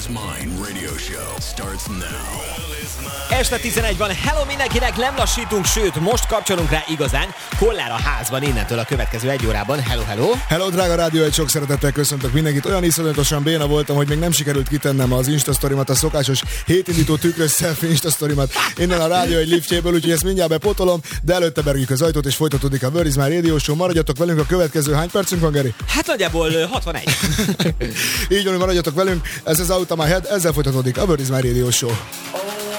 is Mine radio show starts now. Este 11 van, hello mindenkinek, nem lassítunk, sőt, most kapcsolunk rá igazán. Kollár a házban innentől a következő egy órában. Hello, hello! Hello, drága rádió, egy sok szeretettel köszöntök mindenkit. Olyan iszonyatosan béna voltam, hogy még nem sikerült kitennem az Instasztorimat, a szokásos hétindító tükrös selfie Instasztorimat innen a rádió egy liftjéből, úgyhogy ezt mindjárt bepotolom, de előtte berüljük az ajtót és folytatódik a Where is Mine radio show. Maradjatok velünk a következő, hány percünk van, Geri? Hát nagyjából 61. Így van, maradjatok velünk, ez az Out of My Head, ezzel folytatódik a Where is Mine radio show.